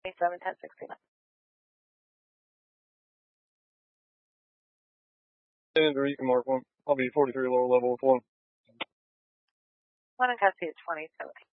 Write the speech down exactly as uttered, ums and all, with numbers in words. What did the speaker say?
twenty-seven, ten sixty-nine. Senator, you can mark one. I'll be forty-three lower level with one. One and custody at twenty-seven.